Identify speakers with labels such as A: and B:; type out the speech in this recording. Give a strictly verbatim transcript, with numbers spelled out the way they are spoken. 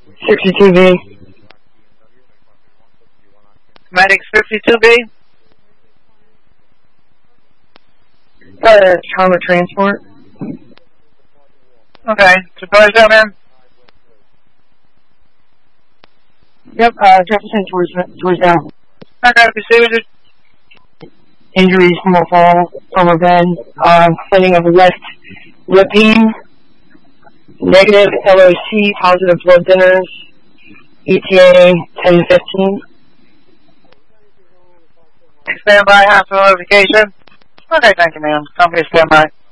A: sixty-two B.
B: Medic fifty-two B.
A: Uh, trauma transport.
B: Okay. Surprise that, man?
A: Yep, uh, Jefferson towards, towards down.
B: Okay, proceed with it.
A: Injuries from a fall from a bed. Um, sending of left lip beam. Negative L O C, positive blood thinners. E T A ten fifteen.
B: Stand by, hospital notification. Okay, thank you, ma'am. Company stand by.